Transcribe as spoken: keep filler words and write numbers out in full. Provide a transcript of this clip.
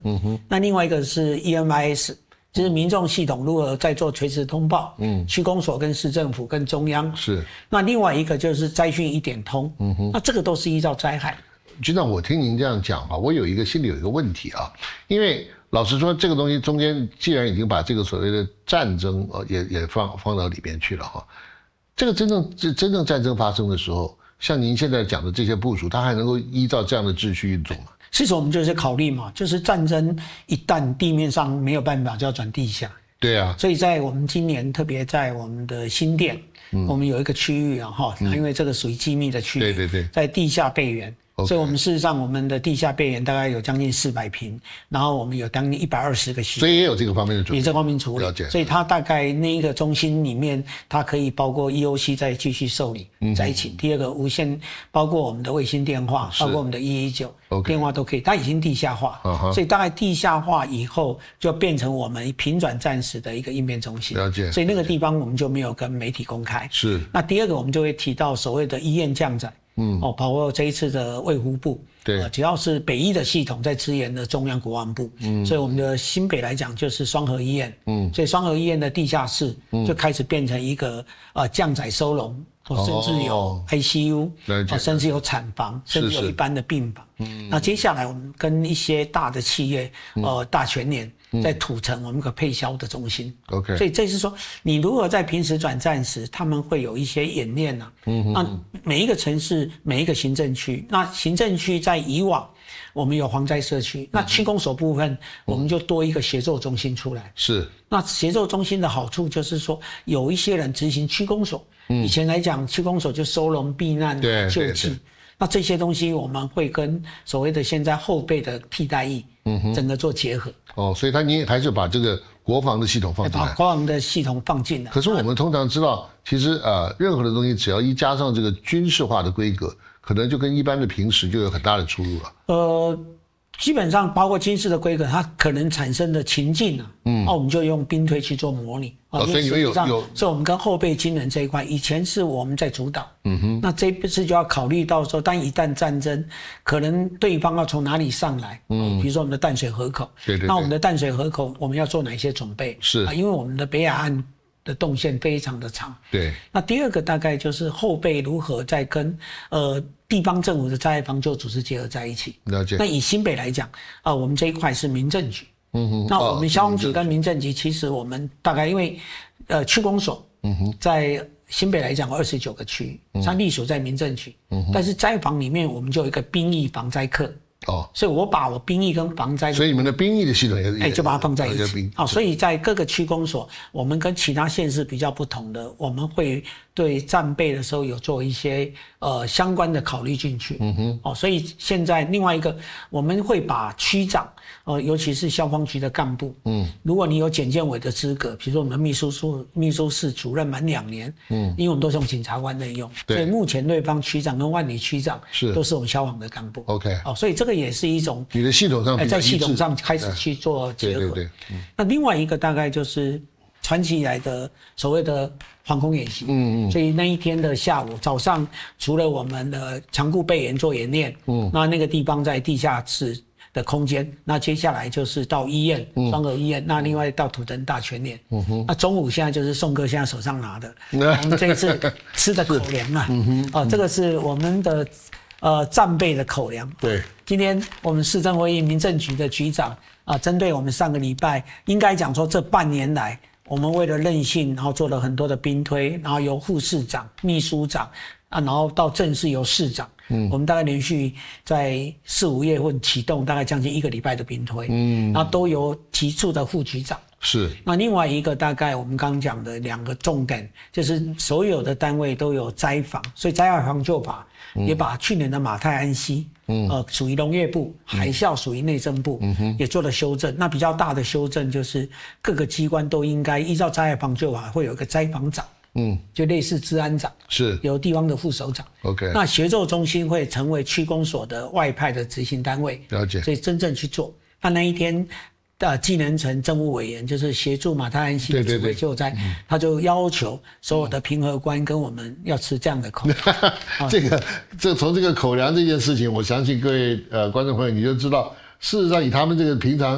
嗯哼， 那另外一个是 E M I S， 就是民众系统如何在做垂直通报，嗯，区公所跟市政府跟中央是。 那另外一个就是灾讯一点通，嗯哼，那这个都是依照灾害。 局长，我听您这样讲哈，我有一个心里有一个问题啊，因为老实说，这个东西中间既然已经把这个所谓的战争呃也也放放到里边去了哈，这个真正真正战争发生的时候，像您现在讲的这些部署，它还能够依照这样的秩序运作吗？ 其实我们就是考虑嘛，就是战争一旦地面上没有办法，就要转地下。 对啊， 所以在我们今年特别在我们的新店，嗯、我们有一个区域啊哈，嗯、因为这个属于机密的区域， 对对对， 在地下备援。 Okay. 所以，我们事实上，我们的地下备援大概有将近四百坪，然后我们有将近一百二十个系统， 所以也有这个方面的处理， 也这方面处理。 了解。 所以它大概那一个中心里面，它可以包括 E O C 再继续受理在一起。嗯、第二个无线，包括我们的卫星电话，包括我们的一一九电话都可以，它已经地下化， uh-huh. 所以大概地下化以后，就变成我们平转战时的一个应变中心。 了解。 所以那个地方我们就没有跟媒体公开。 是。 那第二个，我们就会提到所谓的医院降载。嗯，哦，包括这一次的卫福部， 对、 呃，只要是北医的系统在支援的中央国安部，嗯，所以我们的新北来讲就是双和医院，嗯，所以双和医院的地下室就开始变成一个呃降载收容，或甚至有 I C U， 哦，甚至有产房，甚至有一般的病房。嗯，那接下来我们跟一些大的企业，呃，大全联。在土城我们可配销的中心 ，OK， 所以这是说你如何在平时转战时，他们会有一些演练啊。嗯哼哼，那每一个城市、每一个行政区，那行政区在以往我们有蝗灾社区，那区公所部分我们就多一个协作中心出来。 是， 那协作中心的好处就是说，有一些人执行区公所，嗯、以前来讲区公所就收容、避难、救济。那这些东西我们会跟所谓的现在后备的替代役，嗯哼，整个做结合。 哦，所以他你还是把这个国防的系统放进来， 把国防的系统放进来。 可是我们通常知道，其实呃，任何的东西只要一加上这个军事化的规格，可能就跟一般的平时就有很大的出入了。 呃。基本上包括军事的规格，它可能产生的情境啊，嗯，那我们就用兵推去做模拟啊。 哦，所以你们有有， 所以我们跟后备军人这一块，以前是我们在主导，嗯哼，那这一次就要考虑到说，当一旦战争，可能对方要从哪里上来，嗯，比如说我们的淡水河口， 对 对, 对， 那我们的淡水河口我们要做哪些准备？ 是啊，因为我们的北海岸的动线非常的长， 对。 那第二个大概就是后备如何在跟呃。地方政府的灾害防救组织结合在一起。 了解。 那以新北来讲，啊、呃，我们这一块是民政局。嗯哼。那我们消防局跟民政局，其实我们大概因为，呃，区公所，嗯哼，在新北来讲有二十九个区，它隶属在民政局。嗯哼。但是灾防里面，我们就有一个兵役防灾课。哦。所以我把我兵役跟防灾， 所以你们的兵役的系统也是， 哎，就把它放在一起。好、哦，所以在各个区公所，我们跟其他县市比较不同的，我们会对战备的时候有做一些呃相关的考虑进去。嗯哼。哦，所以现在另外一个，我们会把区长，呃，尤其是消防局的干部，嗯，如果你有检监委的资格，比如说我们秘书处秘书室主任满两年，嗯，因为我们都是用检察官任用，所以目前对方区长跟万里区长是都是我们消防的干部。 OK。 哦，所以这个也是一种你的系统上、呃、 在系统上开始去做结合。 对对对。嗯、 那另外一个大概就是传奇以来的所谓的防空演习。嗯嗯。所以那一天的下午早上，除了我们的强固备演做演练，嗯，那那个地方在地下室的空间，那接下来就是到医院，双和医院，嗯、那另外到土城大全联。嗯哼。那中午现在就是宋哥现在手上拿的，我们这一次吃的口粮啊，嗯哼，哦，这个是我们的。呃，战备的口粮。 对， 今天我们市政会议民政局的局长啊，针对我们上个礼拜，应该讲说这半年来，我们为了韧性，然后做了很多的兵推，然后由副市长、秘书长啊，然后到正式由市长，嗯，我们大概连续在四五月份启动，大概将近一个礼拜的兵推，嗯，然后都由局处的副局长。 是， 那另外一个大概我们刚刚讲的两个重点，就是所有的单位都有灾防，所以灾害防救法也把去年的马太安溪，嗯，呃，属于农业部，海啸属于内政部，嗯哼，也做了修正。那比较大的修正就是各个机关都应该依照灾害防救法会有一个灾防长，嗯，就类似治安长， 是由地方的副首长。 OK， 那协作中心会成为区公所的外派的执行单位， 了解， 所以真正去做。那那一天。呃，技能层政务委员就是协助马太安溪的指挥救灾，他就要求所有的评核官跟我们要吃这样的口粮。 这个，这从这个口粮这件事情，我相信各位呃观众朋友你就知道，事实上以他们这个平常。